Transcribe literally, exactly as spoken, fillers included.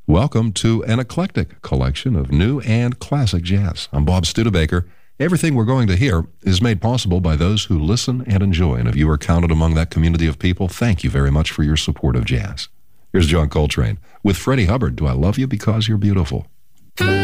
Welcome to an eclectic collection of new and classic jazz. I'm Bob Studebaker. Everything we're going to hear is made possible by those who listen and enjoy. And if you are counted among that community of people, thank you very much for your support of jazz. Here's John Coltrane with Freddie Hubbard. Do I love you because you're beautiful?